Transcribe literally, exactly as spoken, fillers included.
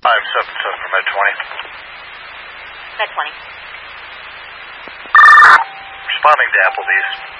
five seven seven for Med twenty. Med twenty. Responding to Applebee's.